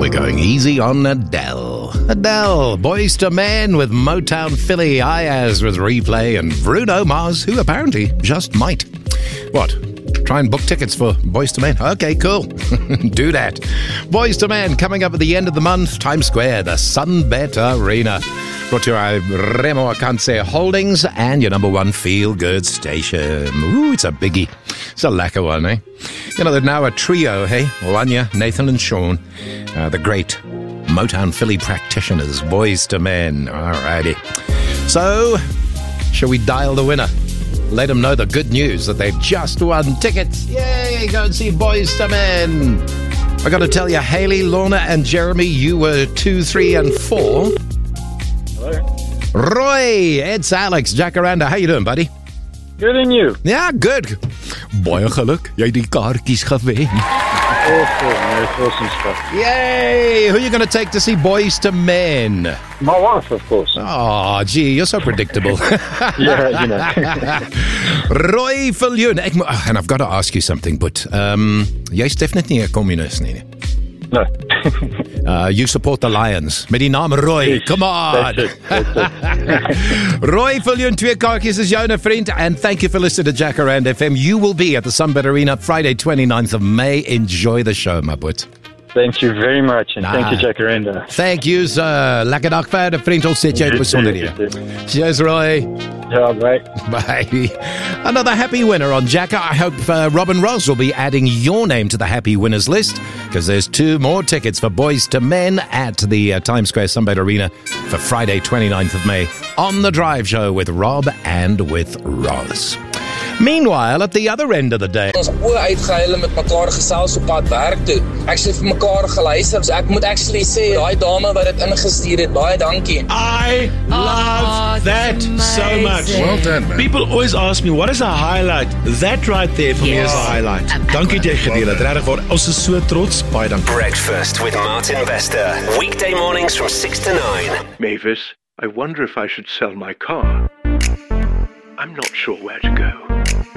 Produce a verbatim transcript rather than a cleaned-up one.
we're going easy on Adele. Adele, Boys to Men with Motown Philly, Ayaz with Replay, and Bruno Mars, who apparently just might. What? Try and book tickets for Boys to Men. Okay, cool. Do that. Boys to Men coming up at the end of the month. Times Square, the Sunbet Arena. Brought to you by Remo Akanse Holdings and your number one feel-good station. Ooh, it's a biggie. It's a lacquer one, eh? You know, they're now a trio, hey? Wanya, Nathan and Sean. Uh, the great Motown Philly practitioners. Boys to Men. Alrighty. So, shall we dial the winner? Let them know the good news that they've just won tickets. Yay, go and see Boys to Men. I got to tell you, Haley, Lorna and Jeremy, you were two, three and four. Hello. Roy, it's Alex, Jacaranda. How you doing, buddy? Good, and you? Ja, good. Baie geluk, jy het die kaartjies gewen. Awesome, that's awesome stuff. Yay! Who are you going to take to see Boys to Men? My wife, of course. Oh, gee, you're so predictable. Yeah, you know. Roy Viljoen. Ek, mo- and I've got to ask you something, but um, jy's definitely nie 'n communist nie. No. Uh, you support the Lions. Met die naam Roy. Come on. That's it. That's it. Roy Viljoen, twee kaartjies is joune vriend. And thank you for listening to Jacaranda F M. You will be at the Sunbet Arena Friday twenty-ninth of May. Enjoy the show, my boet. Thank you very much, and thank you, Ah. Jacaranda. Thank you, sir. Lekker dag verder, vriend. Ons sit jy uit besonderhede. Cheers, Roy. Yeah, right. Bye. Another happy winner on Jacka. I hope uh, Robin Ross will be adding your name to the happy winners list, because there's two more tickets for Boys to Men at the uh, Times Square Sunbet Arena for Friday twenty-ninth of May on The Drive Show with Rob and with Roz. Meanwhile, at the other end of the day... Ons oë uitgehuil en met mekaar gesels op pad werk toe. Actually vir mekaar geluister. So ek moet actually sê, daai dame wat dit ingestuur het, baie dankie. I love that so much. Well done, man. People always ask me, what is a highlight? That right there for me is a highlight. Dankie dat jy gedeel het. Regtig waar. Ons is so trots. Baie dankie. Breakfast with Martin Vester. Weekday mornings from six to nine. Mavis, I wonder if I should sell my car. I'm not sure where to go.